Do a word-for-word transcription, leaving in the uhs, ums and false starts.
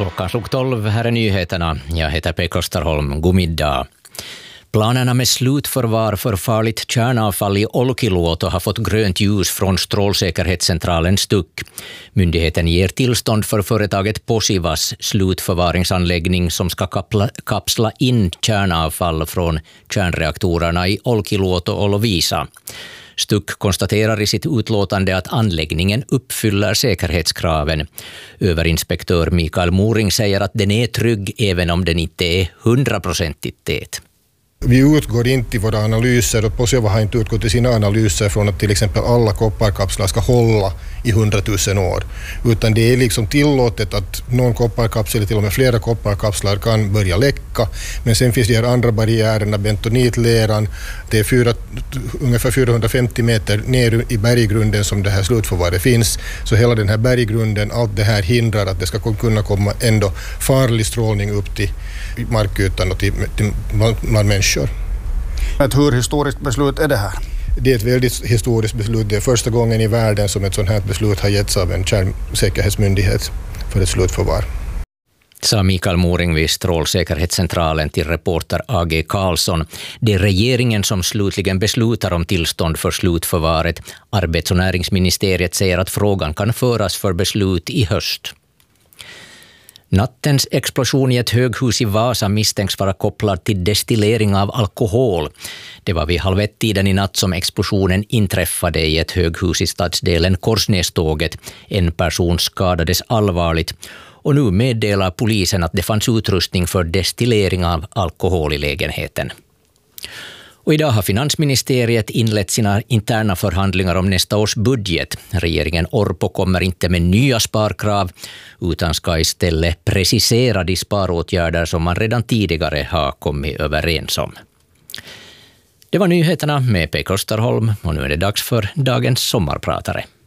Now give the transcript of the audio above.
Klockan slog tolv, här är nyheterna. Jag heter Pekka Starholm. God middag. Planerna med slutförvar för farligt kärnavfall i Olkiluoto har fått grönt ljus från strålsäkerhetscentralen Stuck. Myndigheten ger tillstånd för företaget Posivas slutförvaringsanläggning som ska kapla, kapsla in kärnavfall från kärnreaktorerna i Olkiluoto och Lovisa. Stuck konstaterar i sitt utlåtande att anläggningen uppfyller säkerhetskraven. Överinspektör Mikael Moring säger att den är trygg även om den inte är hundraprocentigt tät. Vi utgår inte i våra analyser, och Posiva har inte utgått i sina analyser från att till exempel alla kopparkapslar ska hålla i hundratusen år. Utan det är liksom tillåtet att någon kopparkapsel eller till och med flera kopparkapslar kan börja läcka. Men sen finns det här andra barriärerna, bentonitleran. Det är fyra, ungefär fyrahundrafemtio meter ner i berggrunden som det här slutförvaret finns. Så hela den här berggrunden, allt det här hindrar att det ska kunna komma ändå farlig strålning upp till markytan och till, till människor. Ett hur historiskt beslut är det här? Det är ett väldigt historiskt beslut. Det är första gången i världen som ett sådant här beslut har getts av en kärnsäkerhetsmyndighet för ett slutförvar. Sa Mikael Moring vid Strålsäkerhetscentralen till reporter A G Karlsson. Det är regeringen som slutligen beslutar om tillstånd för slutförvaret. Arbets- och näringsministeriet säger att frågan kan föras för beslut i höst. Nattens explosion i ett höghus i Vasa misstänks vara kopplad till destillering av alkohol. Det var vid halv ett-tiden i natt som explosionen inträffade i ett höghus i stadsdelen Korsnäståget. En person skadades allvarligt och nu meddelar polisen att det fanns utrustning för destillering av alkohol i lägenheten. Och idag har finansministeriet inlett sina interna förhandlingar om nästa års budget. Regeringen Orpo kommer inte med nya sparkrav utan ska istället precisera de sparåtgärder som man redan tidigare har kommit överens om. Det var nyheterna med Pekka Starholm och nu är det dags för dagens sommarpratare.